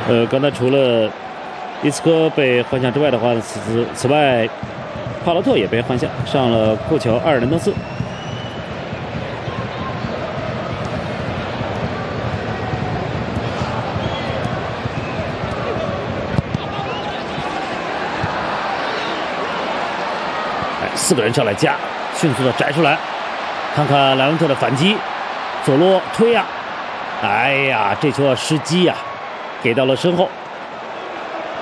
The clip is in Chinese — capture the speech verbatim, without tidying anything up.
呃，刚才除了伊斯科被换下之外的话，此此外，帕洛特也被换下，上了库乔阿尔南德斯。哎，四个人上来夹，迅速的摘出来，看看莱文特的反击，佐罗推呀、啊，哎呀，这球啊失机呀、啊，给到了身后。